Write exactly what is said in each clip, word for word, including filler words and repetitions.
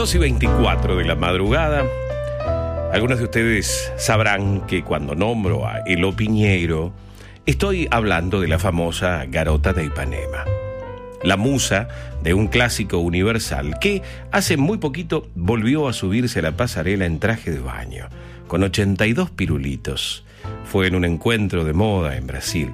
dos y veinticuatro de la madrugada. Algunos de ustedes sabrán que cuando nombro a Eló Piñeiro, estoy hablando de la famosa Garota de Ipanema, la musa de un clásico universal que hace muy poquito volvió a subirse a la pasarela en traje de baño, con ochenta y dos pirulitos. Fue en un encuentro de moda en Brasil.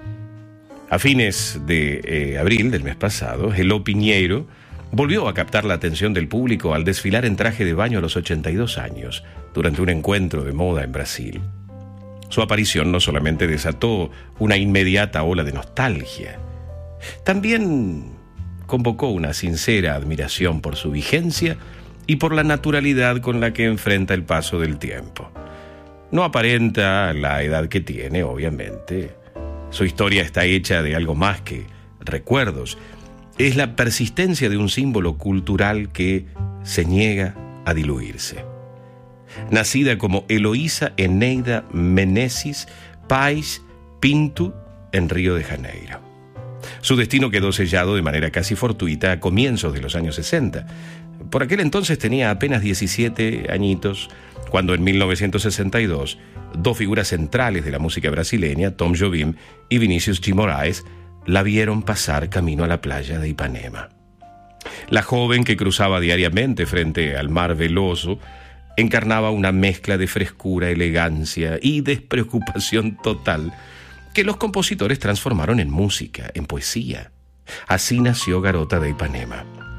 A fines de eh, abril del mes pasado, Eló Piñeiro volvió a captar la atención del público al desfilar en traje de baño a los ochenta y dos años, durante un encuentro de moda en Brasil. Su aparición no solamente desató una inmediata ola de nostalgia, también convocó una sincera admiración por su vigencia y por la naturalidad con la que enfrenta el paso del tiempo. No aparenta la edad que tiene, obviamente. Su historia está hecha de algo más que recuerdos. Es la persistencia de un símbolo cultural que se niega a diluirse. Nacida como Eloísa Eneida Meneses Paes Pinto en Río de Janeiro. Su destino quedó sellado de manera casi fortuita a comienzos de los años sesenta. Por aquel entonces tenía apenas diecisiete añitos, cuando en mil novecientos sesenta y dos, dos figuras centrales de la música brasileña, Tom Jobim y Vinícius de Moraes, la vieron pasar camino a la playa de Ipanema. La joven, que cruzaba diariamente frente al mar veloso, encarnaba una mezcla de frescura, elegancia y despreocupación total que los compositores transformaron en música, en poesía. Así nació Garota de Ipanema,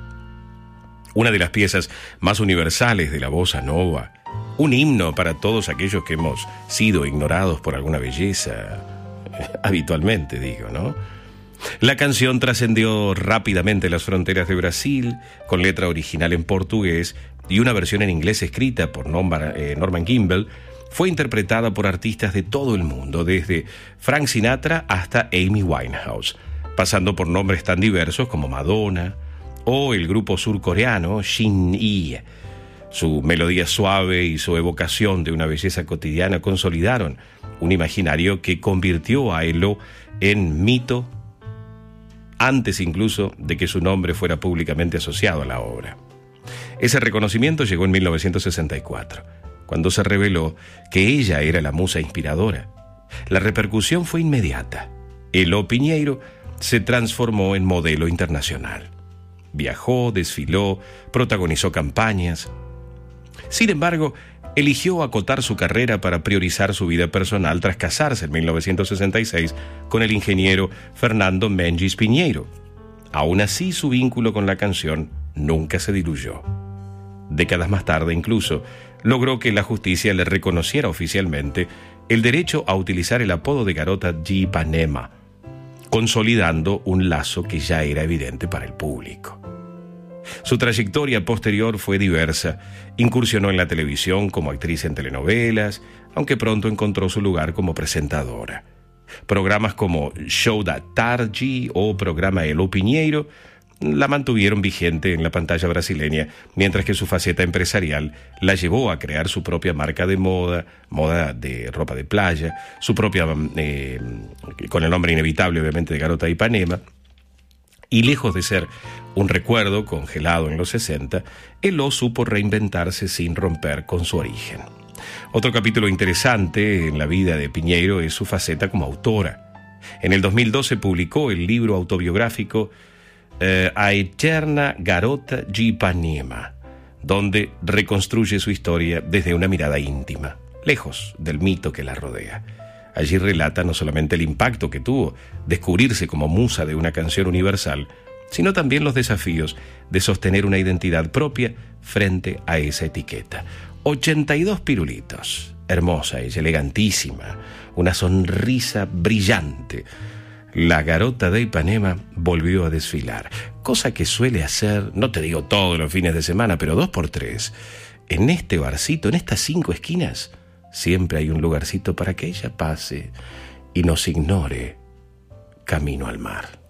una de las piezas más universales de la bossa nova, un himno para todos aquellos que hemos sido ignorados por alguna belleza, habitualmente digo, ¿no? La canción trascendió rápidamente las fronteras de Brasil, con letra original en portugués y una versión en inglés escrita por Norman, eh, Norman Gimbel. Fue interpretada por artistas de todo el mundo, desde Frank Sinatra hasta Amy Winehouse, pasando por nombres tan diversos como Madonna o el grupo surcoreano Shin-hye. Su melodía suave y su evocación de una belleza cotidiana consolidaron un imaginario que convirtió a Eló en mito antes incluso de que su nombre fuera públicamente asociado a la obra. Ese reconocimiento llegó en mil novecientos sesenta y cuatro, cuando se reveló que ella era la musa inspiradora. La repercusión fue inmediata. Eló Piñeiro se transformó en modelo internacional. Viajó, desfiló, protagonizó campañas. Sin embargo, eligió acotar su carrera para priorizar su vida personal tras casarse en mil novecientos sesenta y seis con el ingeniero Fernando Mendes Pinheiro. Aún así, su vínculo con la canción nunca se diluyó. Décadas más tarde, incluso, logró que la justicia le reconociera oficialmente el derecho a utilizar el apodo de Garota de Ipanema, consolidando un lazo que ya era evidente para el público. Su trayectoria posterior fue diversa. Incursionó en la televisión como actriz en telenovelas, aunque pronto encontró su lugar como presentadora. Programas como Show da Tarde o Programa Eló Piñeiro la mantuvieron vigente en la pantalla brasileña, mientras que su faceta empresarial la llevó a crear su propia marca de moda, moda de ropa de playa, su propia, eh, con el nombre inevitable obviamente de Garota de Ipanema. Y lejos de ser un recuerdo congelado en los sesenta, Eló supo reinventarse sin romper con su origen. Otro capítulo interesante en la vida de Piñeiro es su faceta como autora. En el dos mil doce publicó el libro autobiográfico eh, A Eterna Garota de Ipanema, donde reconstruye su historia desde una mirada íntima, lejos del mito que la rodea. Allí relata no solamente el impacto que tuvo descubrirse como musa de una canción universal, sino también los desafíos de sostener una identidad propia frente a esa etiqueta. ochenta y dos pirulitos, hermosa ella, elegantísima, una sonrisa brillante. La Garota de Ipanema volvió a desfilar, cosa que suele hacer, no te digo todos los fines de semana, pero dos por tres. En este barcito, en estas cinco esquinas, siempre hay un lugarcito para que ella pase y nos ignore camino al mar.